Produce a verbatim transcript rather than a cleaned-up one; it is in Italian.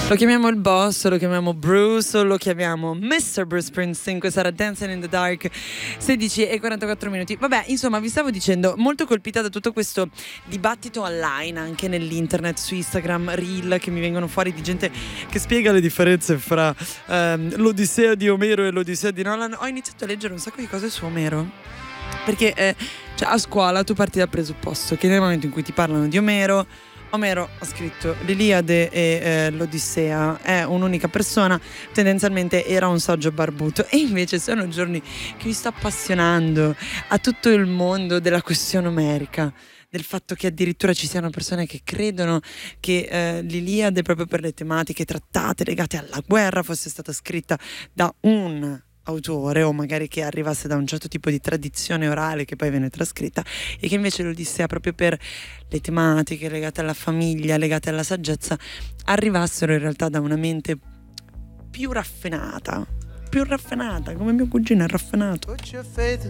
Lo chiamiamo il boss, lo chiamiamo Bruce, o lo chiamiamo mister Bruce Springsteen. Questa era Dancing in the Dark, sedici e quarantaquattro minuti. Vabbè, insomma, vi stavo dicendo, molto colpita da tutto questo dibattito online, anche nell'internet, su Instagram, reel che mi vengono fuori di gente che spiega le differenze fra ehm, l'Odissea di Omero e l'Odissea di Nolan. Ho iniziato a leggere un sacco di cose su Omero, perché eh, cioè, a scuola tu parti dal presupposto che nel momento in cui ti parlano di Omero, Omero ha scritto l'Iliade e eh, l'Odissea, è un'unica persona, tendenzialmente era un saggio barbuto, e invece sono giorni che mi sto appassionando a tutto il mondo della questione omerica, del fatto che addirittura ci siano persone che credono che eh, l'Iliade, proprio per le tematiche trattate legate alla guerra, fosse stata scritta da un autore, o magari che arrivasse da un certo tipo di tradizione orale che poi viene trascritta, e che invece l'Odissea, proprio per le tematiche legate alla famiglia, legate alla saggezza, arrivassero in realtà da una mente più raffinata, più raffinata, come mio cugino è raffinato.